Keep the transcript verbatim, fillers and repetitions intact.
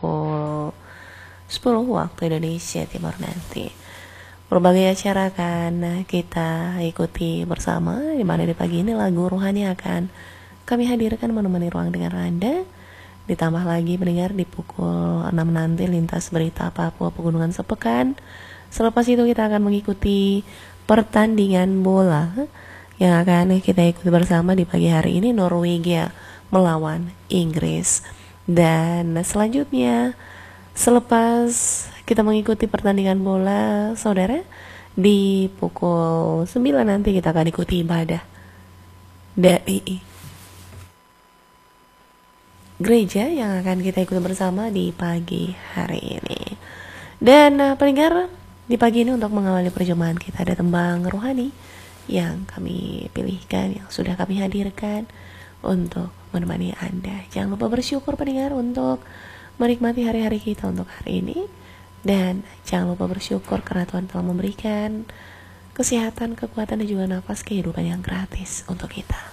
pukul sepuluh waktu Indonesia Timur nanti. Berbagai acara akan kita ikuti bersama, di mana di pagi ini lagu rohani akan kami hadirkan menemani ruang dengar Anda. Ditambah lagi mendengar di pukul enam nanti lintas berita Papua Pegunungan Sepekan. Selepas itu kita akan mengikuti pertandingan bola yang akan kita ikuti bersama di pagi hari ini, Norwegia melawan Inggris. Dan selanjutnya selepas kita mengikuti pertandingan bola, saudara, di pukul sembilan nanti kita akan ikuti ibadah dari gereja yang akan kita ikuti bersama di pagi hari ini. Dan uh, pendengar, di pagi ini untuk mengawali perjumpaan kita ada tembang rohani yang kami pilihkan, yang sudah kami hadirkan untuk menemani Anda. Jangan lupa bersyukur pendengar untuk menikmati hari-hari kita untuk hari ini. Dan jangan lupa bersyukur karena Tuhan telah memberikan kesehatan, kekuatan, dan juga nafas kehidupan yang gratis untuk kita.